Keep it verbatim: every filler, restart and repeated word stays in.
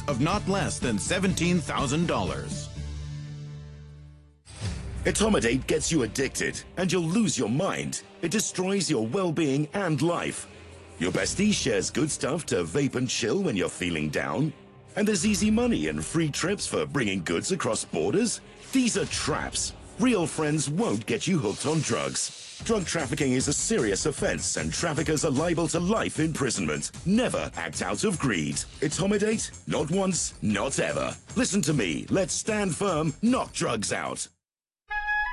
of not less than seventeen thousand dollars. Etomidate gets you addicted, and you'll lose your mind. It destroys your well-being and life. Your bestie shares good stuff to vape and chill when you're feeling down. And there's easy money and free trips for bringing goods across borders. These are traps. Real friends won't get you hooked on drugs. Drug trafficking is a serious offense, and traffickers are liable to life imprisonment. Never act out of greed. Etomidate? Not once, not ever. Listen to me. Let's stand firm, knock drugs out.